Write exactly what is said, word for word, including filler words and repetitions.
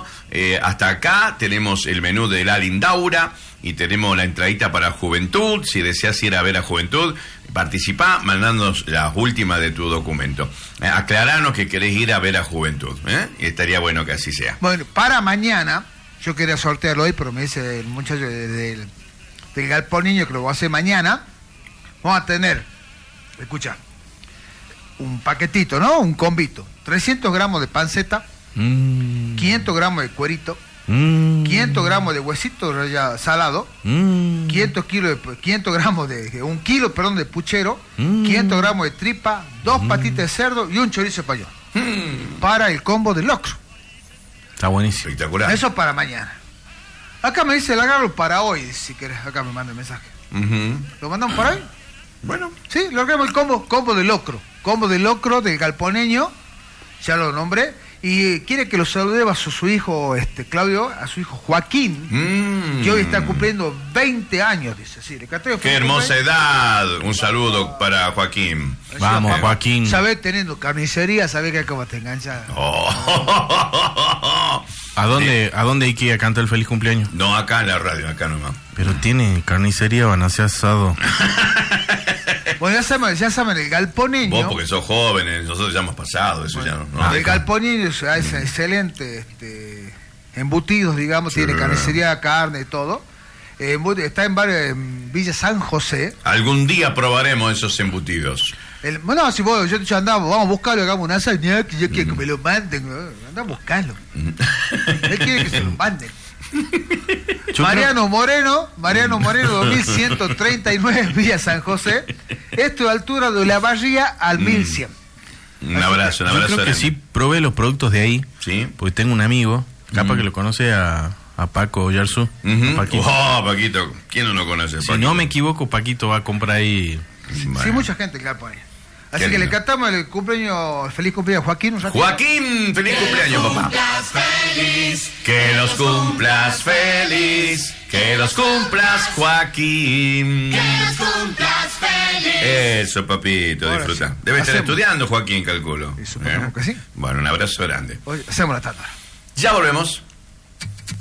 eh, hasta acá tenemos el menú de la Lindaura y tenemos la entradita para Juventud. Si deseas ir a ver a Juventud, participá mandándonos las últimas de tu documento. Eh, aclaranos que querés ir a ver a Juventud, ¿eh? Y estaría bueno que así sea. Bueno, para mañana, yo quería sortearlo hoy, pero me dice el muchacho de, de, del, del Galpón Niño que lo va a hacer mañana. Vamos a tener, escucha, un paquetito, ¿no? Un combito. trescientos gramos de panceta, mm. quinientos gramos de cuerito, mm. quinientos gramos de huesito ya salado, mm. quinientos, kilos de, quinientos gramos de, un kilo, perdón, de puchero, mm. quinientos gramos de tripa, dos mm. patitas de cerdo y un chorizo español. Mm. Para el combo del locro. Está buenísimo. Espectacular. Eso para mañana. Acá me dice el agarro para hoy, si querés. Acá me manda el mensaje. Uh-huh. ¿Lo mandamos para hoy? Bueno. Sí, lo hagamos el combo, combo de locro. Combo de locro del galponeño. Ya lo nombré. Y quiere que lo salude a su, su hijo, este Claudio, a su hijo Joaquín, mm. que hoy está cumpliendo veinte años, dice. Sí, le canté, ¡qué hermosa edad! Un saludo para Joaquín. Vamos, eh, Joaquín. Sabés, teniendo carnicería, sabés que cómo te engancha. Oh. ¿A dónde, ¿A dónde hay que ir a cantar el feliz cumpleaños? No, acá en la radio, acá nomás. Pero tiene carnicería, van a ser asado. Bueno, ya saben, ya saben, el galponeño. Vos porque sos jóvenes, nosotros ya hemos pasado, eso bueno, ya no. no el galponeño es, es excelente, este, embutidos, digamos, sí, tiene carnicería, carne y todo. Eh, está en, barrio, en Villa San José. Algún día probaremos esos embutidos. El, bueno, si vos, yo te andaba, vamos a buscarlo, hagamos una hazaña, que yo quiero mm. que me lo manden. Anda a buscarlo. Mm. Él quiere que se lo manden. Yo Mariano creo... Moreno, Mariano Moreno, dos mil ciento treinta y nueve, Villa San José. Esto de altura de la Barría al mm. mil cien. Un abrazo, un abrazo. Yo creo que sí probé los productos de ahí, ¿sí? Porque tengo un amigo, capaz mm. que lo conoce a, a Paco Yarzú. Uh-huh. A Paquito. Oh, Paquito, ¿quién no lo conoce? Si no me equivoco, Paquito va a comprar ahí. Sí, bueno. Sí, mucha gente que la pone. Así que le cantamos el cumpleaños, feliz cumpleaños Joaquín. Joaquín, feliz que cumpleaños, papá. Feliz, que los cumplas feliz, que los cumplas Joaquín. Que los cumplas feliz. Eso, papito, ahora disfruta. Sí. Debe estar hacemos. estudiando, Joaquín, calculo. Eso, ¿Eh? que sí. Bueno, un abrazo grande. Hoy hacemos la tanda. Ya volvemos.